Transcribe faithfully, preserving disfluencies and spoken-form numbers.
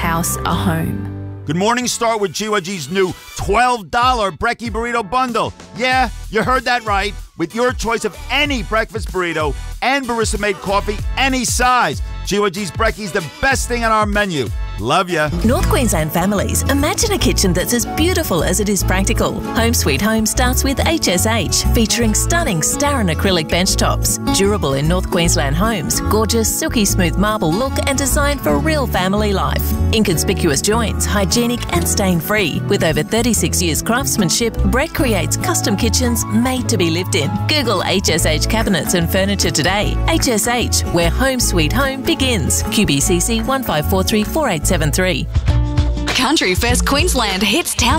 house a home. Good morning, start with G Y G's new twelve dollar Brekkie Burrito Bundle. Yeah, you heard that right. With your choice of any breakfast burrito and barista-made coffee, any size. G Y G's Brekkie is the best thing on our menu. Love ya. North Queensland families, imagine a kitchen that's as beautiful as it is practical. Home Sweet Home starts with H S H, featuring stunning Starin acrylic bench tops. Durable in North Queensland homes, gorgeous silky smooth marble look and designed for real family life. Inconspicuous joints, hygienic and stain-free. With over thirty-six years craftsmanship, Brett creates custom kitchens made to be lived in. Google H S H cabinets and furniture today. H S H, where Home Sweet Home begins. Q B C C one five four three four eight seven three. Country First Queensland hits town.